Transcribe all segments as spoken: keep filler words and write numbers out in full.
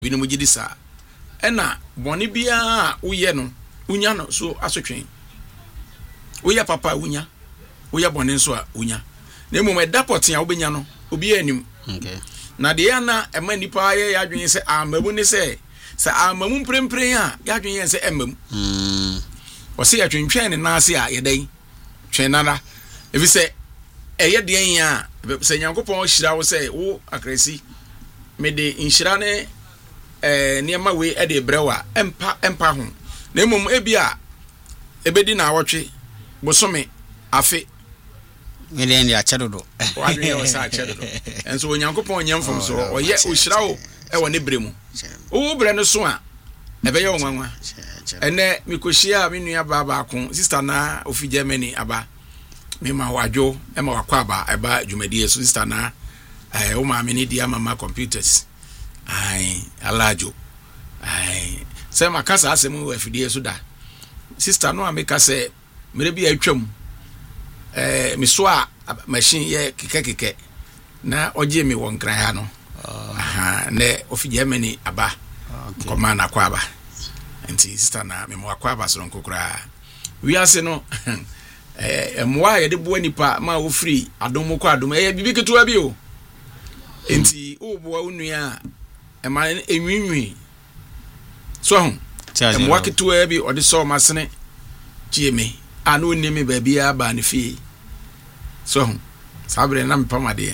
bino mu gidi sa ena boni bia woye no unya no so asotwen woya papa unya woya boni nso a unya na emu me dapotin a wobenya no obi anim okay na de yana ema nipa ye yadwen se amamu ne se se amamu mprempren a yadwen ye se emamu mm o se yatwentwen ne na ase a yedan twenara efi se eye de yan a se Nyankopon hira wo se wo akresi me de nhira ne eh niema we e de brewa empa empa ho na emom ebia ebedi na awotwe bosome afe ngelen ya chedodo wadwe yo sa chedodo enso Onyankopon nyamfom so oye ohira wo e woni bremu wo bre no so a ebe ye onwanwa ene mikoshia me nua baba ko sister na ofi Germany aba me ma wadwo e ma wakwa aba eba dwumadi so sister na eh o ma me ni dia mama computers ai alajo ai se makasa asemu we fidie so da sister no ameka se mere bi atwam eh me so a machine ye keke keke na oje me won kran ha no aha ne ofi Germany aba okay koma na kwa aba enti sister na me mo kwa aba so nkokura wi ase no eh emwa ye de bo nipa ma wo free adom ko adom eh bibi ketua bi o enti o bo onua ema enwinwi so ho emwa ketua bi ode so masene jieme anu nimi ba bia ba ne fi so ho sabre na mpamade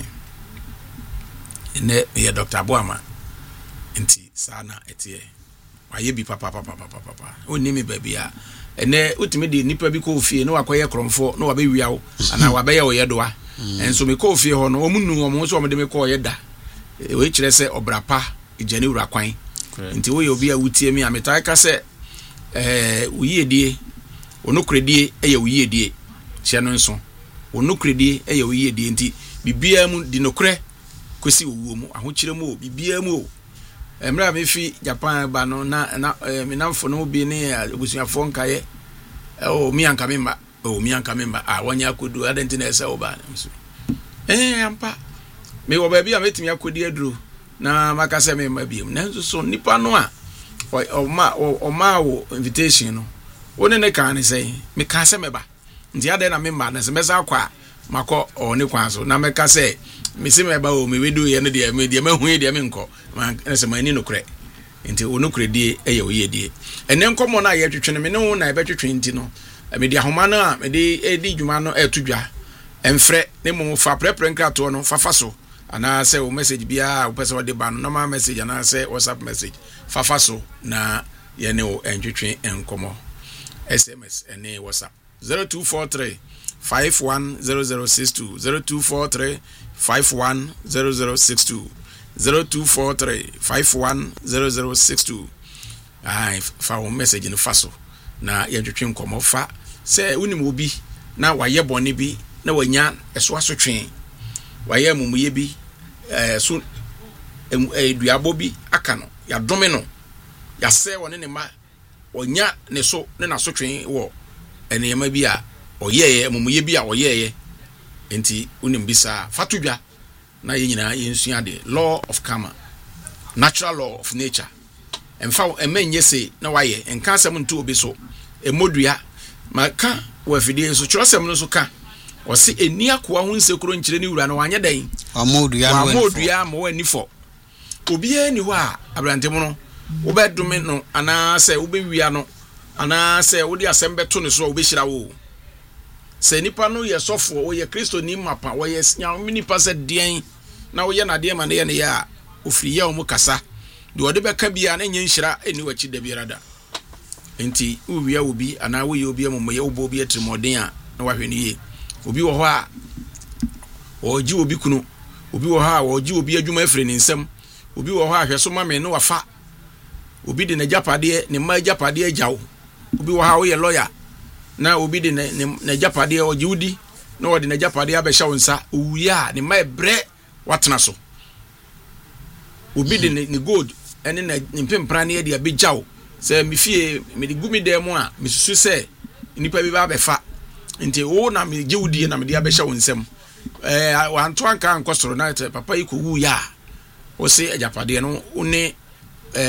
ne ye Doctor Boama enti sana etie waye bi papa papa papa papa onimi ba bia ene utimi de nipa bi ko fie no akoye kromfo no wabe wiawo ana wabe ye oyedoa enso me ko fie ho no omunu omo so omde me ko oyeda we kire se obrapa ejani wura kwan nti wo ye obi a wutie mi ameta ka se eh uyedie onokuredie eye uyedie hye no nso onokuredie eye uyedie nti bibia mu di nokure kosi owuo mu ahokire mu bibia mu emra me fi Japan ba no na na me namfo no bi ne abusuafo nkaye o mi anka memba o mi anka memba a wanya kodu adenti na ese oba nso eh ampa me wo ba bi a metimi akodi aduro na makase me ma bi na nso so nipa no a o ma o ma wo invitation no one ne kan ne sei me ka se me ba nti ade na memba na se mesa kwa makọ o ne kwan so na meka se me se me ba o me wedu ye ne de me de mahu ye de me nko na se mani no kure nti onokure die eye oyedie ene nkomo na ye twetwene me ne ho na e betwetwe nti no me de ahoma no a me de edi dwuma no etudwa emfre ne mo fa prepre nkrato no fafa so ana se o message bia o pese o de ba no normal message ana se WhatsApp message fafa so na ye ne o entwetwe enkomo S M S ene WhatsApp zero two four three five one zero zero six two zero two four three five one zero zero six two zero two four three five one zero zero six two ai fa o message no faso na ye twetwe nkomo fa se unim obi na waye bone bi na wanya eso asotwe waye mumuye bi eh so eduabo bi aka no ya dome no ya se woni ne ma onya ne so ne na sotwe wo enema bi a oyeye mumuye bi a oyeye enti unim bisa fatudwa na ye nyina ye nsua de law of karma natural law of nature emfa emenye se na waye enka asem ntu obi so emodua maka wafidie so kyerosem no so ka o se eni akoa ho nsekuro nkyire ni wura no wanye dan amodua no amodua mo wani fo obi ani ho a abrante mo no wo bedome no ana se wo bewia no ana se wo di asem beto ne so wo behira wo se nipa no ye sofo wo ye Kristo ni mapa wo ye nya nipa se den na wo ye na de ma ne ye ne ya ofiri ye o mu kasa de wo de beka bia na nya nhira eni wachi da biara enti wo wia obi ana wo ye obi ammo ye obo obi atrimoden a na wa hwe ne ye obi wo ho a wo ji obi kunu obi wo ho a wo ji obi adwuma afiri ne nsam obi wo ho a hwe so ma me no wafa obi de na japade ne ma japade agyawo obi wo ha wo ye lawyer na obi de na japade o jiudi na wo de na japade abehya wonsa owuya ne ma ebre watena so obi de ne gold ene na mpempra ne de abegyawo se me fie me de gumi dem a me susu se nipa bi ba befa nti wo na me jiudi na me de abehya wonsam eh wanto anka ankosoro na papa yi ko wuya o se japade no one